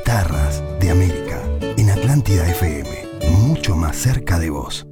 Guitarras de América en Atlántida FM, mucho más cerca de vos.